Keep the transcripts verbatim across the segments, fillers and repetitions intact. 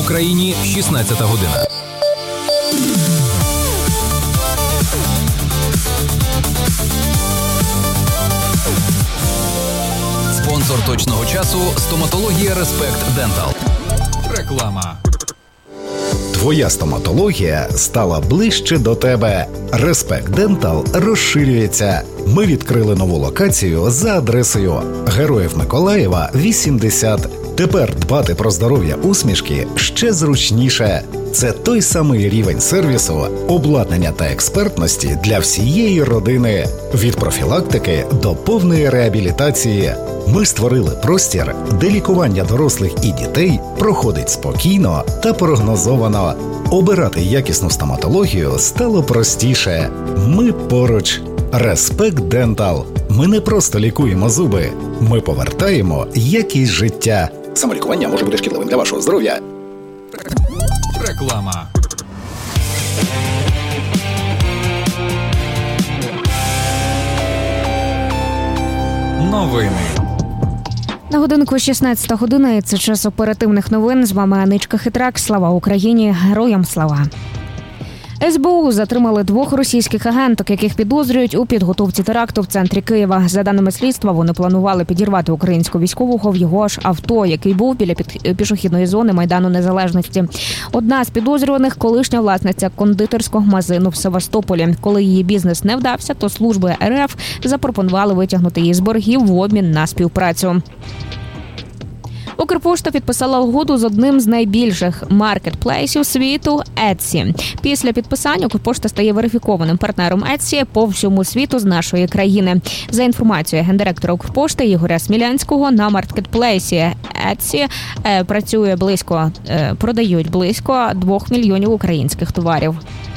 Україні шістнадцята година. Спонсор точного часу – стоматологія Респект Дентал. Реклама. Твоя стоматологія стала ближче до тебе. Респект Дентал розширюється. Ми відкрили нову локацію за адресою Героїв Миколаєва, вісімдесят. Тепер дбати про здоров'я усмішки ще зручніше. Це той самий рівень сервісу, обладнання та експертності для всієї родини. Від профілактики до повної реабілітації. Ми створили простір, де лікування дорослих і дітей проходить спокійно та прогнозовано. Обирати якісну стоматологію стало простіше. Ми поруч. Респект Дентал. Ми не просто лікуємо зуби. Ми повертаємо якість життя. Самолікування може бути шкідливим для вашого здоров'я. Реклама. Новини. На годинку шістнадцята година, і це час оперативних новин. З вами Аничка Хитрак. Слава Україні! Героям слава! ес бе у затримали двох російських агенток, яких підозрюють у підготовці теракту в центрі Києва. За даними слідства, вони планували підірвати українського військового в його ж авто, який був біля пішохідної зони Майдану Незалежності. Одна з підозрюваних – колишня власниця кондитерського магазину в Севастополі. Коли її бізнес не вдався, то служби ер еф запропонували витягнути її з боргів в обмін на співпрацю. Укрпошта підписала угоду з одним з найбільших маркетплейсів світу – Etsy. Після підписання Укрпошта стає верифікованим партнером Etsy по всьому світу з нашої країни. За інформацією гендиректора Укрпошти Ігоря Смілянського, на маркетплейсі Etsy працює близько, продають близько двох мільйонів українських товарів.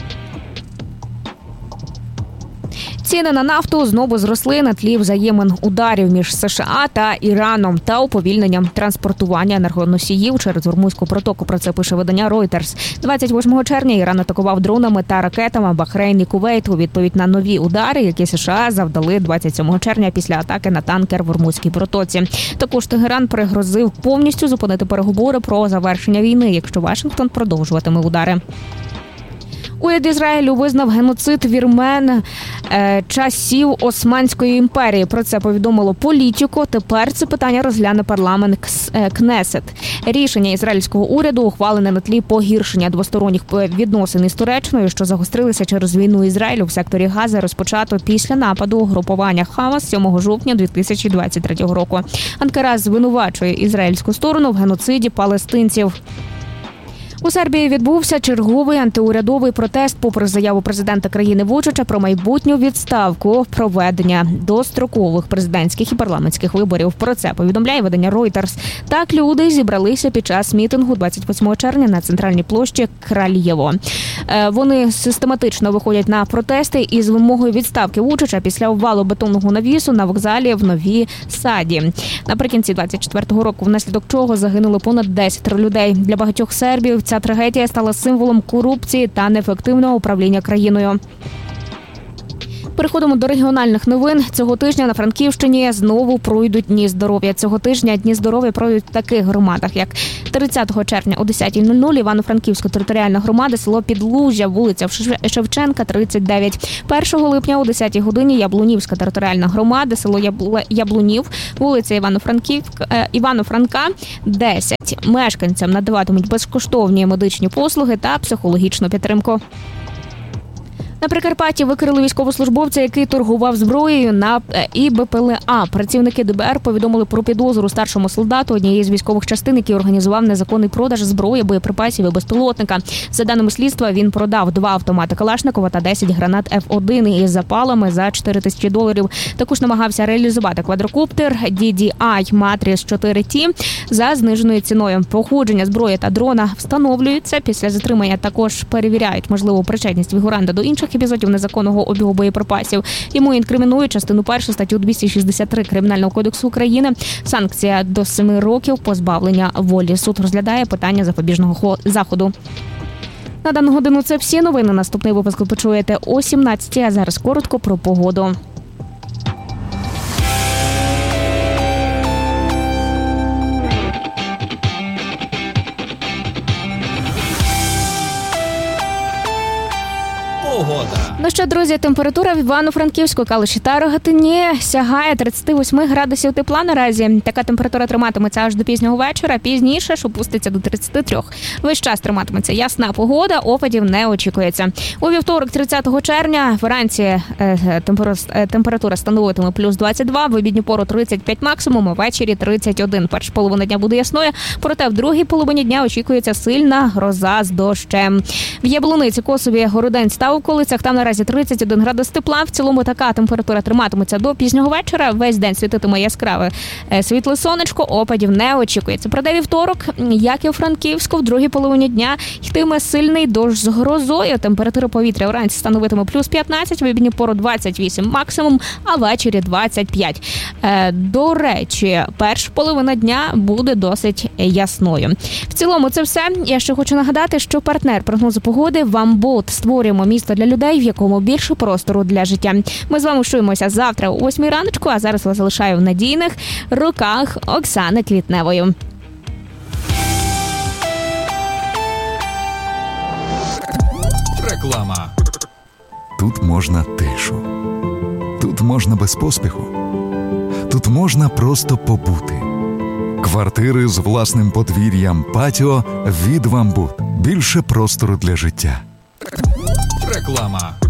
Ціни на нафту знову зросли на тлі взаємин ударів між США та Іраном та уповільненням транспортування енергоносіїв через Ормузьку протоку. Про це пише видання Reuters. двадцять восьмого червня Іран атакував дронами та ракетами Бахрейн і Кувейт у відповідь на нові удари, які США завдали двадцять сьомого червня після атаки на танкер в Ормузькій протоці. Також Тегеран пригрозив повністю зупинити переговори про завершення війни, якщо Вашингтон продовжуватиме удари. Уряд Ізраїлю визнав геноцид вірмен е, часів Османської імперії. Про це повідомило Політіко. Тепер це питання розгляне парламент Кнесет. Рішення ізраїльського уряду ухвалене на тлі погіршення двосторонніх відносин із Туреччиною, що загострилися через війну Ізраїлю в секторі Гази, розпочато після нападу угрупування Хамас сьомого жовтня дві тисячі двадцять третього року. Анкара звинувачує ізраїльську сторону в геноциді палестинців. У Сербії відбувся черговий антиурядовий протест попри заяву президента країни Вучича про майбутню відставку проведення дострокових президентських і парламентських виборів. Про це повідомляє видання Reuters. Так люди зібралися під час мітингу двадцять восьмого червня на центральній площі Кральєво. Вони систематично виходять на протести із вимогою відставки Вучича після обвалу бетонного навісу на вокзалі в Новій Саді. Наприкінці двадцять четвертого року, внаслідок чого загинули понад десять людей. Для багатьох сербів ця трагедія стала символом корупції та неефективного управління країною. Переходимо до регіональних новин. Цього тижня на Франківщині знову пройдуть Дні здоров'я. Цього тижня Дні здоров'я пройдуть в таких громадах, як тридцятого червня о десятій нуль нуль Івано-Франківська територіальна громада, село Підлужжя, вулиця Шевченка, тридцять дев'ять. першого липня о десятій годині Яблунівська територіальна громада, село Яблунів, вулиця Івано-Франківська, Івано-Франка, десять. Мешканцям надаватимуть безкоштовні медичні послуги та психологічну підтримку. На Прикарпатті викрили військовослужбовця, який торгував зброєю на і be pe ele a. Працівники де бе ер повідомили про підозру старшому солдату однієї з військових частин, який організував незаконний продаж зброї, боєприпасів і безпілотника. За даними слідства, він продав два автомати Калашникова та десять гранат еф один із запалами за чотири тисячі доларів. Також намагався реалізувати квадрокоптер ді ді ай Matrix чотири ті за зниженою ціною. Походження зброї та дрона встановлюються. Після затримання також перевіряють можливу причетність фігуранта до інших епізодів незаконного обігу боєприпасів. Йому інкримінують частину першу статтю двісті шістдесят три Кримінального кодексу України. Санкція до семи років позбавлення волі. Суд розглядає питання запобіжного заходу. На дану годину це всі новини. Наступний випуск ви почуєте о сімнадцятій, а зараз коротко про погоду. Ну що, друзі, температура в Івано-Франківську, Калуші та Рогатині сягає тридцять вісім градусів тепла наразі. Така температура триматиметься аж до пізнього вечора, пізніше ж опуститься до тридцять три. Весь час триматиметься ясна погода, опадів не очікується. У вівторок, тридцятого червня, вранці е, температура становитиме плюс двадцять два, в обідню пору тридцять п'ять максимум, а ввечері тридцять один. Перша половина дня буде ясною, проте в другій половині дня очікується сильна гроза з дощем. В Яблуниці, Косові, Городенці та околицях там наразі тридцять один градус тепла. В цілому така температура триматиметься до пізнього вечора. Весь день світитиме яскраве світле сонечко, опадів не очікується. Проте вівторок, як і у Франківську, в другій половині дня йтиме сильний дощ з грозою. Температура повітря вранці становитиме плюс п'ятнадцять, в обідню пору двадцять вісім максимум, а ввечері двадцять п'ять. До речі, перша половина дня буде досить ясною. В цілому це все. Я ще хочу нагадати, що партнер прогнозу погоди «Вамбот». Створюємо місто для людей, в якому більше простору для життя. Ми з вами чуємося завтра о восьмій раночку, а зараз вас залишаю в надійних руках Оксани Квітневої. Реклама. Тут можна тишу. Тут можна без поспіху. Тут можна просто побути. Квартири з власним подвір'ям, патіо від «Вамбут». Більше простору для життя. Реклама.